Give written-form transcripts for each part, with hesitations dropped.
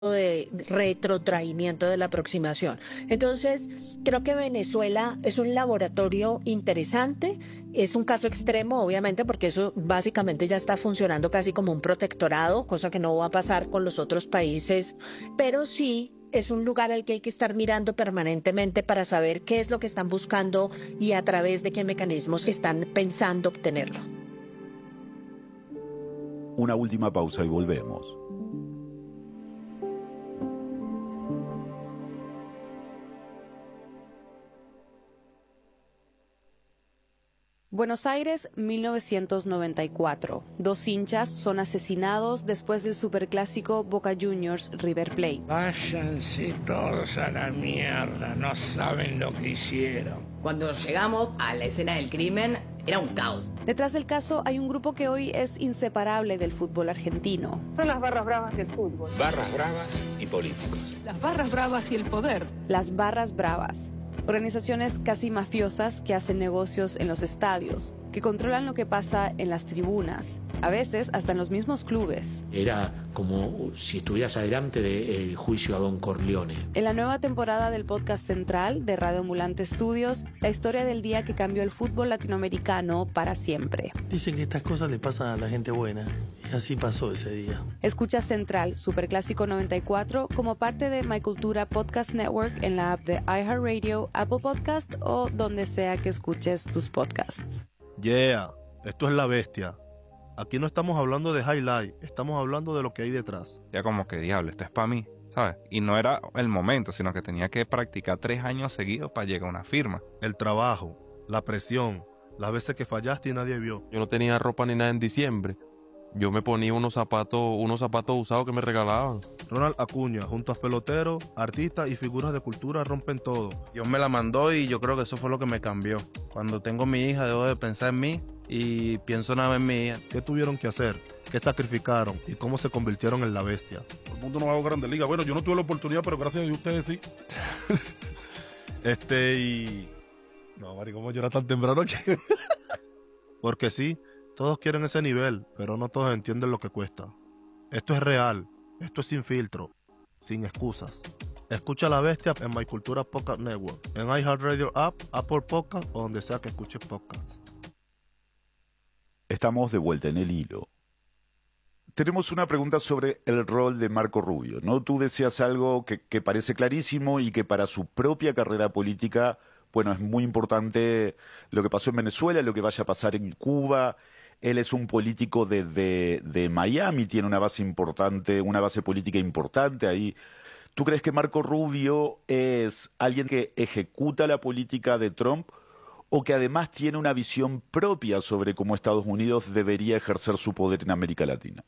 de retrotraimiento de la aproximación. Entonces, creo que Venezuela es un laboratorio interesante, es un caso extremo, obviamente, porque eso básicamente ya está funcionando casi como un protectorado, cosa que no va a pasar con los otros países, pero sí es un lugar al que hay que estar mirando permanentemente para saber qué es lo que están buscando y a través de qué mecanismos están pensando obtenerlo. Una última pausa y volvemos. Buenos Aires, 1994. Dos hinchas son asesinados después del superclásico Boca Juniors River Plate. Váyanse todos a la mierda, no saben lo que hicieron. Cuando llegamos a la escena del crimen, era un caos. Detrás del caso hay un grupo que hoy es inseparable del fútbol argentino. Son las barras bravas del fútbol. Barras bravas y políticos. Las barras bravas y el poder. Las barras bravas. Organizaciones casi mafiosas que hacen negocios en los estadios, que controlan lo que pasa en las tribunas, a veces hasta en los mismos clubes. Era como si estuvieras adelante del juicio a Don Corleone. En la nueva temporada del podcast central de Radio Ambulante Estudios, la historia del día que cambió el fútbol latinoamericano para siempre. Dicen que estas cosas le pasan a la gente buena, y así pasó ese día. Escucha Central, Superclásico 94, como parte de My Cultura Podcast Network en la app de iHeartRadio, Apple Podcast o donde sea que escuches tus podcasts. Yeah, esto es La Bestia. Aquí no estamos hablando de highlight, estamos hablando de lo que hay detrás. Ya como que diablo, esto es para mí, ¿sabes? Y no era el momento, sino que tenía que practicar 3 años seguidos para llegar a una firma. El trabajo, la presión, las veces que fallaste y nadie vio. Yo no tenía ropa ni nada en diciembre. Yo me ponía unos zapatos usados que me regalaban. Ronald Acuña, junto a peloteros, artistas y figuras de cultura rompen todo. Dios me la mandó y yo creo que eso fue lo que me cambió. Cuando tengo mi hija, debo de pensar en mí y pienso nada más en mi hija. ¿Qué tuvieron que hacer? ¿Qué sacrificaron? ¿Y cómo se convirtieron en la bestia? El mundo no va a Grandes Ligas. Bueno, yo no tuve la oportunidad, pero gracias a Dios ustedes sí. No, Mari, ¿cómo llora tan temprano que? Porque sí. Todos quieren ese nivel, pero no todos entienden lo que cuesta. Esto es real, esto es sin filtro, sin excusas. Escucha La Bestia en My Cultura Podcast Network, en iHeartRadio App, Apple Podcast o donde sea que escuches podcasts. Estamos de vuelta en el hilo. Tenemos una pregunta sobre el rol de Marco Rubio, ¿no? Tú decías algo que parece clarísimo y que para su propia carrera política, bueno, es muy importante lo que pasó en Venezuela, lo que vaya a pasar en Cuba. Él es un político de Miami, tiene una base importante, una base política importante ahí. ¿Tú crees que Marco Rubio es alguien que ejecuta la política de Trump o que además tiene una visión propia sobre cómo Estados Unidos debería ejercer su poder en América Latina?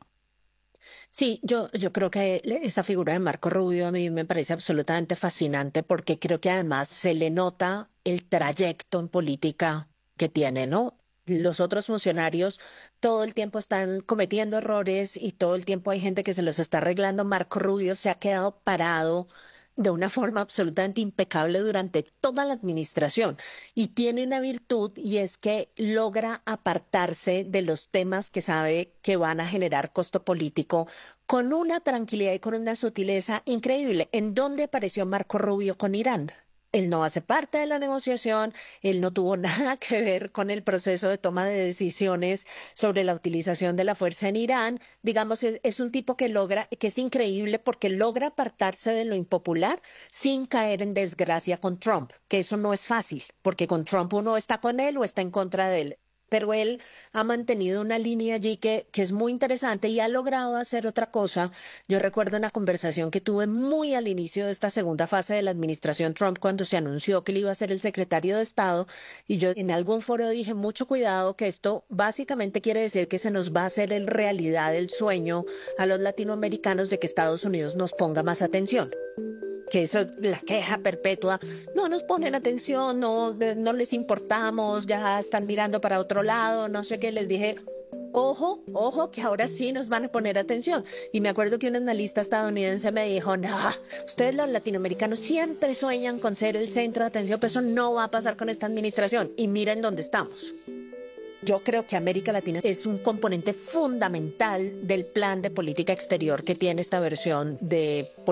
Sí, yo creo que esa figura de Marco Rubio a mí me parece absolutamente fascinante porque creo que además se le nota el trayecto en política que tiene, ¿no? Los otros funcionarios todo el tiempo están cometiendo errores y todo el tiempo hay gente que se los está arreglando. Marco Rubio se ha quedado parado de una forma absolutamente impecable durante toda la administración y tiene una virtud y es que logra apartarse de los temas que sabe que van a generar costo político con una tranquilidad y con una sutileza increíble. ¿En dónde apareció Marco Rubio con Irán? Él no hace parte de la negociación, él no tuvo nada que ver con el proceso de toma de decisiones sobre la utilización de la fuerza en Irán. Digamos, es un tipo que es increíble porque logra apartarse de lo impopular sin caer en desgracia con Trump, que eso no es fácil, porque con Trump uno está con él o está en contra de él. Pero él ha mantenido una línea allí que es muy interesante y ha logrado hacer otra cosa. Yo recuerdo una conversación que tuve muy al inicio de esta segunda fase de la administración Trump cuando se anunció que él iba a ser el secretario de Estado y yo en algún foro dije mucho cuidado que esto básicamente quiere decir que se nos va a hacer en realidad el sueño a los latinoamericanos de que Estados Unidos nos ponga más atención. Que eso, la queja perpetua, no nos ponen atención, no les importamos, ya están mirando para otro lado, no sé qué, les dije, ojo, que ahora sí nos van a poner atención. Y me acuerdo que un analista estadounidense me dijo, no, ustedes los latinoamericanos siempre sueñan con ser el centro de atención, pero eso no va a pasar con esta administración. Y miren dónde estamos. Yo creo que América Latina es un componente fundamental del plan de política exterior que tiene esta versión de